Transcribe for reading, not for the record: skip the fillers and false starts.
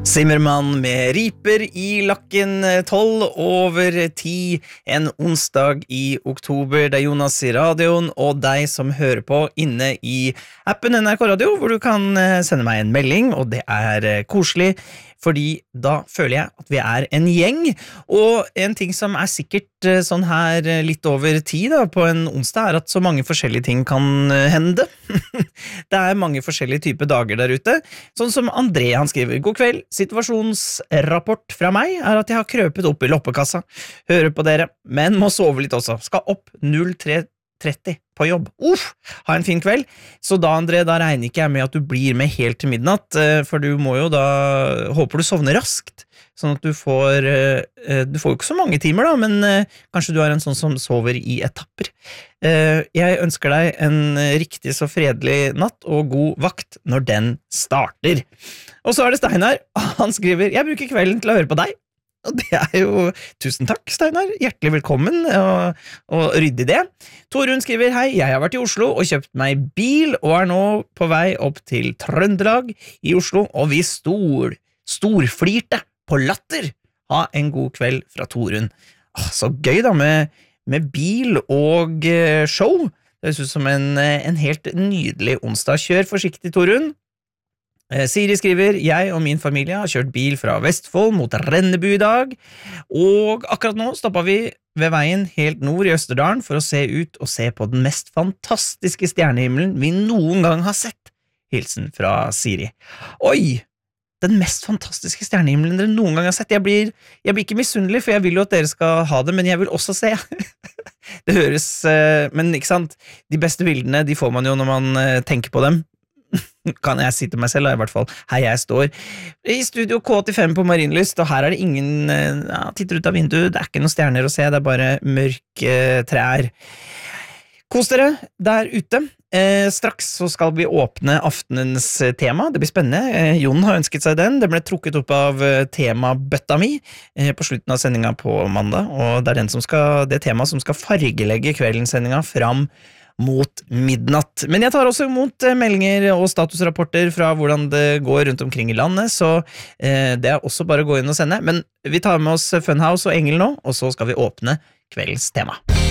Zimmermann med riper i lakken 12:10 en onsdag i oktober. Det er Jonas i radioen og deg som hører på inne i appen NRK Radio, hvor du kan sende meg en melding, og det er koselig, fordi da føler jeg at vi er en gjeng. Og en ting som er sikkert sånn her litt over tid da, på en onsdag, er at så mange forskjellige ting kan hende. Det er mange forskjellige typer dager der ute. Sånn som André, han skriver: God kveld, situasjonsrapport fra meg er at jeg har krøpet opp i loppekassa. Hører på dere, men må sove litt også. Skal opp 03:30 på jobb. Ha en fin kveld. Så da, André, da regner ikke jeg med at du blir med helt til midnatt, for du må jo da, håper du sovner raskt, sånn at du får jo ikke så mange timer da, men kanskje du er en sånn som sover i etapper. Jeg ønsker deg en riktig så fredelig natt og god vakt når den starter. Og så er det Steinar. Han skriver: jeg bruker kvelden til å høre på deg. Og det er jo, tusen takk Steinar, hjertelig velkommen, og ryddig det. Torunn skriver: hei, jeg har vært i Oslo og kjøpt meg bil, og er nå på vei opp til Trøndelag i Oslo, og vi storflirte på latter. Ha en god kveld fra Torunn. Så gøy da med bil og show. Det synes ut som en helt nydelig onsdag. Kjør forsiktig, Torunn. Siri skriver: jeg og min familie har kjørt bil fra Vestfold mot Rennebu i dag, og akkurat nå stoppet vi ved veien helt nord i Østerdalen for å se ut og se på den mest fantastiske stjernehimmelen vi noen gang har sett. Hilsen fra Siri. Oi! Den mest fantastiske stjernehimmelen dere noen gang har sett. Jeg blir ikke misunnelig, for jeg vil jo at dere skal ha det, men jeg vil også se. Det høres, men ikke sant, de beste bildene, de får man jo når man tenker på dem. Kan jeg si til meg selv, i hvert fall. Her jeg står i studio K85 på Marienlyst, og her er det ingen, titter ut av vinduet, det er ikke noen stjerner å se, det er bare mørke trær. Kos dere der ute. Straks så skal vi åpne aftenens tema. Det blir spennende. Jon har ønsket seg den. Det ble trukket opp av temabøtta mi på slutten av sendinga på mandag, og det er det temaet som skal fargelegge kveldens sendinga fram mot midnatt. Men jeg tar også imot meldinger og statusrapporter fra hvordan det går rundt omkring i landet, så det er også bare å gå inn og sende. Men vi tar med oss Funhouse og Engel nå, og så skal vi åpne kveldens tema.